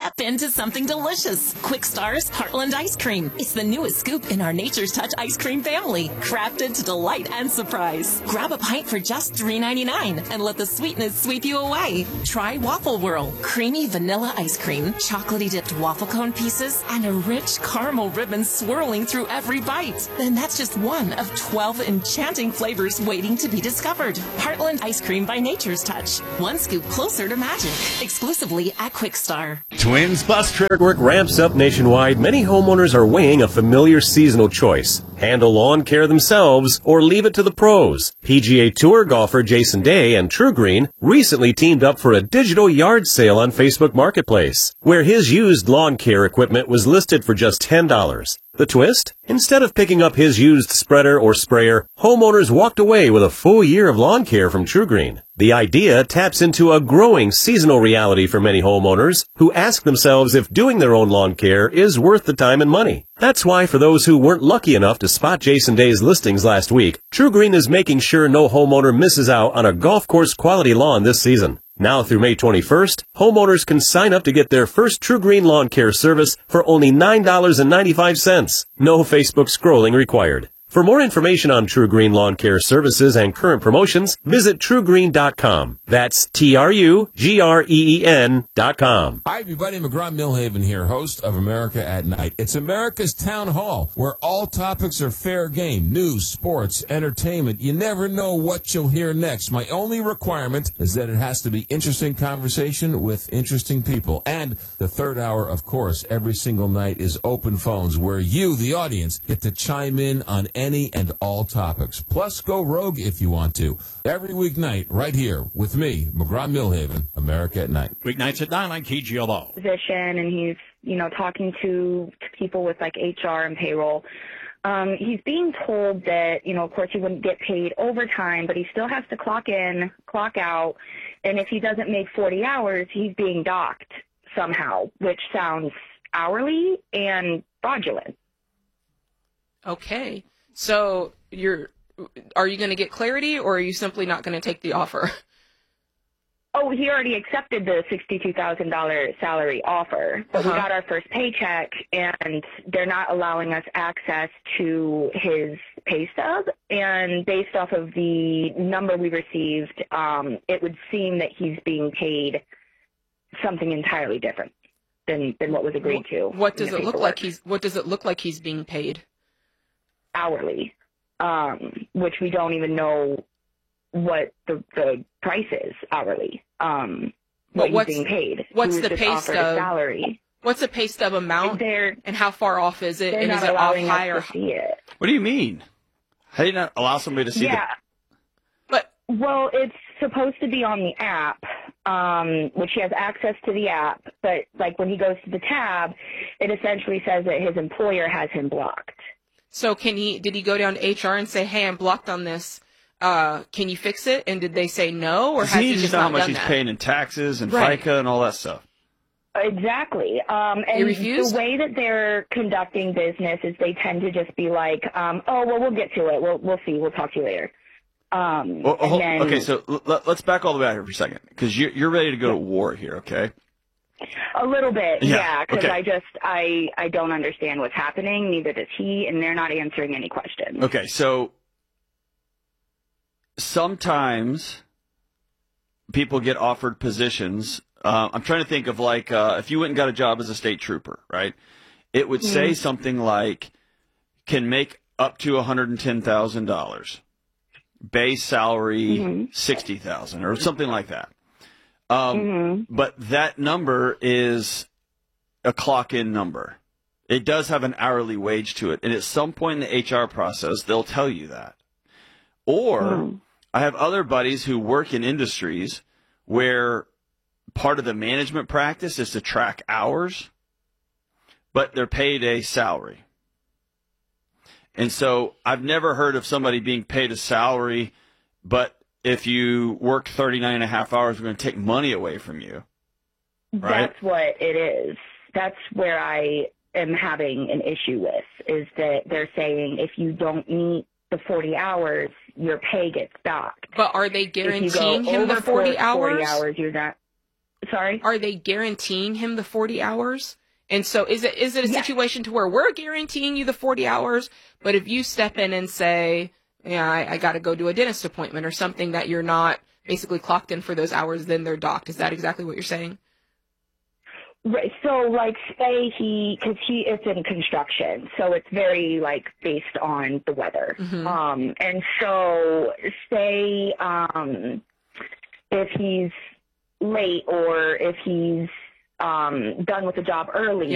Step into something delicious. Quick Star's Heartland Ice Cream. It's the newest scoop in our Nature's Touch ice cream family, crafted to delight and surprise. Grab a pint for just $3.99 and let the sweetness sweep you away. Try Waffle Whirl. Creamy vanilla ice cream, chocolatey dipped waffle cone pieces, and a rich caramel ribbon swirling through every bite. Then that's just one of 12 enchanting flavors waiting to be discovered. Heartland Ice Cream by Nature's Touch. One scoop closer to magic. Exclusively at Quick Star. Twins bus trip work ramps up nationwide. Many homeowners are weighing a familiar seasonal choice. Handle lawn care themselves or leave it to the pros. PGA Tour golfer Jason Day and TruGreen recently teamed up for a digital yard sale on Facebook Marketplace, where his used lawn care equipment was listed for just $10. The twist? Instead of picking up his used spreader or sprayer, homeowners walked away with a full year of lawn care from TruGreen. The idea taps into a growing seasonal reality for many homeowners who ask themselves if doing their own lawn care is worth the time and money. That's why for those who weren't lucky enough to spot Jason Day's listings last week, TruGreen is making sure no homeowner misses out on a golf course quality lawn this season. Now through May 21st, homeowners can sign up to get their first TruGreen lawn care service for only $9.95. No Facebook scrolling required. For more information on TruGreen lawn care services and current promotions, visit TruGreen.com. That's TruGreen.com. Hi, everybody. McGraw-Milhaven here, host of America at Night. It's America's Town Hall, where all topics are fair game. News, sports, entertainment. You never know what you'll hear next. My only requirement is that it has to be interesting conversation with interesting people. And the third hour, of course, every single night is open phones, where you, the audience, get to chime in on any and all topics. Plus, go rogue if you want to. Every weeknight, right here with me, McGraw-Milhaven, America at Night. Weeknights at 9 on KGLO. Position, and he's, talking to people with like HR and payroll. He's being told that, of course he wouldn't get paid overtime, but he still has to clock in, clock out, and if he doesn't make 40 hours, he's being docked somehow, which sounds hourly and fraudulent. Okay. So are you going to get clarity, or are you simply not going to take the offer? Oh, he already accepted the $62,000 salary offer, but we got our first paycheck, and they're not allowing us access to his pay stub. And based off of the number we received, it would seem that he's being paid something entirely different than what was agreed to. What does it look like he's being paid? Hourly, which we don't even know what the price is hourly. What he's being paid. What's the pay stub? Salary. What's the pay stub amount? And how far off is it? And is it off high or see it? What do you mean? How do you not allow somebody to see Well, it's supposed to be on the app, which he has access to the app, but like when he goes to the tab, it essentially says that his employer has him blocked. So did he go down to HR and say, hey, I'm blocked on this. Can you fix it? And did they say no, or has he just not how much done he's that? paying in taxes and FICA and all that stuff? Exactly. And he refused? The way that they're conducting business is they tend to just be like, we'll get to it. We'll see. We'll talk to you later. Okay, so let's back all the way out here for a second, because you're ready to go to war here, okay? A little bit, yeah, because okay. I don't understand what's happening, neither does he, and they're not answering any questions. Okay, so sometimes people get offered positions. I'm trying to think of if you went and got a job as a state trooper, right? It would say something like, can make up to $110,000, base salary $60,000 or something like that. But that number is a clock-in number. It does have an hourly wage to it. And at some point in the HR process, they'll tell you that. Or I have other buddies who work in industries where part of the management practice is to track hours, but they're paid a salary. And so I've never heard of somebody being paid a salary, but if you work 39 and a half hours, we're going to take money away from you. Right? That's what it is. That's where I am having an issue with, is that they're saying if you don't meet the 40 hours, your pay gets docked. But are they guaranteeing him the 40 hours? 40 hours, you're not. Sorry? Are they guaranteeing him the 40 hours? And so is it a situation to where we're guaranteeing you the 40 hours, but if you step in and say, yeah, I got to go do a dentist appointment or something that you're not basically clocked in for those hours, then they're docked. Is that exactly what you're saying? Right. So, like, say because he is in construction, so it's very, like, based on the weather. Mm-hmm. And so, say if he's late or if he's done with the job early,